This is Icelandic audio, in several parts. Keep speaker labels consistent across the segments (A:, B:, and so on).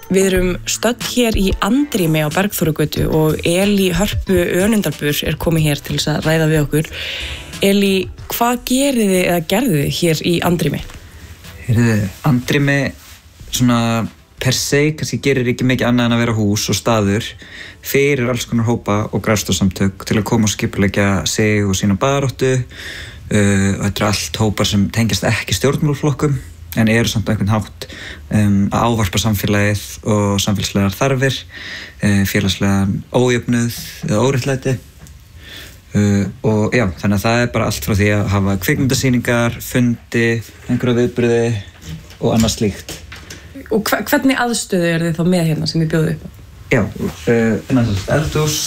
A: Við erum stödd hér í Andrými á Bergþórugötu og Elí Hörpu Önundarbuur komið hér til þess að ræða við okkur. Elí, hvað gerið þið eða gerðuð þið hér í Andrými?
B: Andrými svona per se kannski gerir ekki mikið annað en að vera hús og staður fyrir alls konar hópa og grasrótarsamtök til að koma og skipuleggja sig og sína baráttu. Þetta allt hópar sem tengjast ekki stjórnmálaflokkum en eru samt á einhvern hátt að ávarpa samfélagið og samfélagslegar þarfir, félagslegan ójöfnuð eða óréttlæti. Og já, þannig að það bara allt frá því að hafa kvikmyndasýningar, fundi, einhverja viðburði og annað slíkt.
A: Og hvernig aðstöðu þið þá með hérna sem þið bjóðuð upp á?
B: Já, eldhús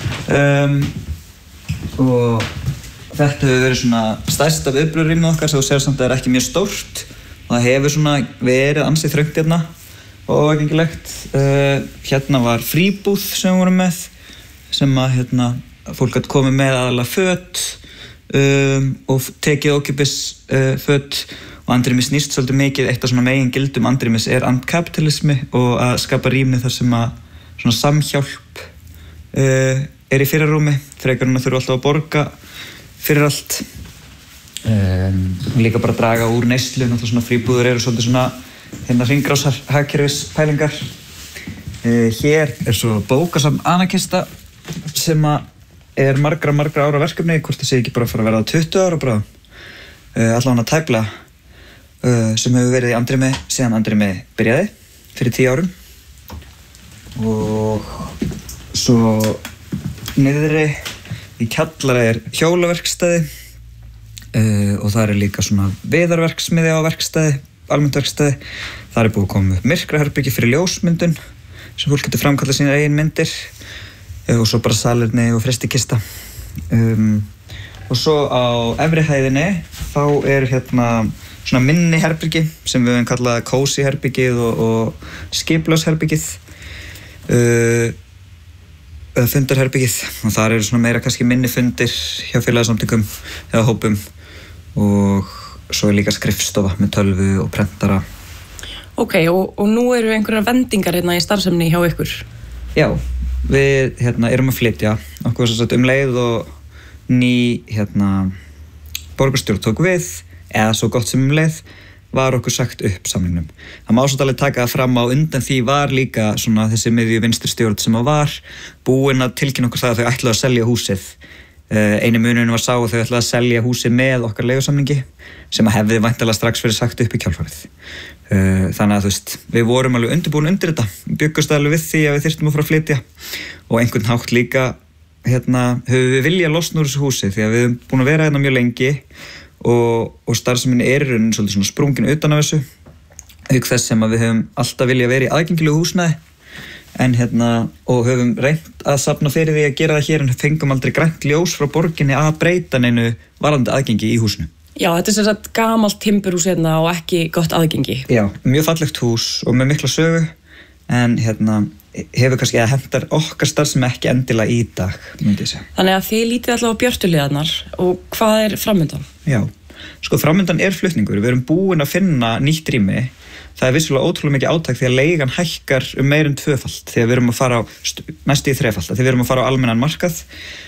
B: og þetta hefur verið svona stærsta viðburðarrýmið okkar sem þú sér samt að það ekki mjög stórt. Það hefur svona verið ansið þröngt hérna og aðgengilegt. Hérna var fríbúð sem við vorum með sem að fólk gat komið með aðalega föt og tekið ókeypis föt og Andrými snýst svolítið mikið. Eitt af svona megingildum Andrýmis andkapitalismi og að skapa rými þar sem að svona samhjálp í fyrirrúmi frekar en að þurfa alltaf að borga fyrir allt. Líka bara draga úr neyslu, náttúrulega svona fríbúður eru svolítið svona hringrásarhagkerfis pælingar. Hér svo bókasafn Anarkista sem að margra ára verkefni, hvort það sé ekki bara að fara að verða 20 ára bráðum. Allavega tæplega sem hefur verið í Andrými síðan Andrými byrjaði fyrir 10 árum. Og svo niðri í kjallara hjólaverkstæði. Og það líka svona viðarverksmiði á verkstæði, almennt verkstæði. Það búið að koma upp myrkraherbergi fyrir ljósmyndun sem fólk getur framkallað sínar eigin myndir og svo bara salerni og frystikista. Og svo á efri hæðinni þá svona minni herbergi sem við höfum kallað cozy herbergið og skipulagsherbergið. Fundarherbergið og þar eru svona meira kannski minni fundir hjá félagasamtökum eða hópum og svo líka skrifstofa með tölvu og prentara.
A: Ok, og nú eru einhverjar vendingar hérna í starfsemni hjá ykkur?
B: Já, við erum að flytja okkur svo sagt leið og ný borgarstjórn tók við eða svo gott sem leið var okkur sagt upp samningnum. Það má svolítið alveg taka það fram á undan því var líka svona þessi miðju vinstri stjórn sem var búin að tilkynna okkur það að þau ætluðu að selja húsið. Einu munurinn var sá að þau ætluðu að selja húsið með okkar leigusamningi sem að hefði væntanlega strax verið sagt upp í kjálfarið. Þannig að við vorum alveg undirbúin undir þetta, byggust alveg við því að við þyrftum að fara að flytja og einhvern hátt líka höfum við viljað losna úr þessu húsi því að við höfum búin að vera hérna mjög lengi og starfsemin í rauninni svolítið svona sprungin utan af þessu auk þess sem að við höfum alltaf viljað vera í aðgengilegu húsnæði en og höfum reynt að safna fyrir því að gera það hér en fengum aldrei grænt ljós frá borginni að breyta neinu varðandi aðgengi í húsinu.
A: Já, þetta sem sagt gamalt timburhús hérna og ekki gott aðgengi.
B: Já, mjög fallegt hús og með mikla sögu en hefur kannski að hentar okkar starfsemi ekki endilega í dag, myndi ég segja.
A: Þannig að þið lítið allavega á björtuliðarnar og hvað framundan?
B: Já, framundan flutningur. Við erum búin að finna nýtt rými. Það vissulega ótrúlega mikið átak því að leigan hækkar meir en 2-falt því að við erum að fara á næstu í 3-falt því við erum að fara á almennan markað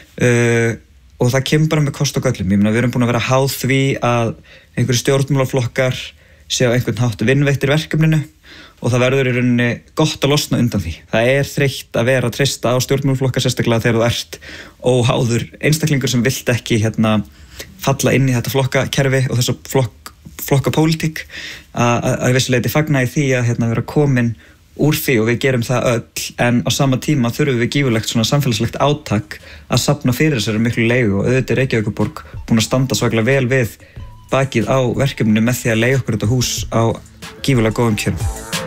B: og það kemur bara með kost og göllum. Ég meina við erum búin að vera háð því að einhverjir stjórnmálaflokkar sé á einhvern hátt vinveittir verkefninu og það verður í rauninni gott að losna undan því. Það þreytt að vera að treysta á stjórnmálaflokkar sérstaklega þegar þú ert óháður einstaklingur sem vilt ekki falla inn í þetta flokkakerfi og þessa flokkapólitík að vissuleyti fagna í því að vera komin úr því og við gerum það öll en á sama tíma þurfum við gífurlegt svona samfélagslegt átak að safna fyrir þessari miklu leigu og auðvitað Reykjavíkurborg búin að standa svaklega vel við bakið á verkefninu með því að leiga okkur þetta hús á gífurlega góðum kjörum.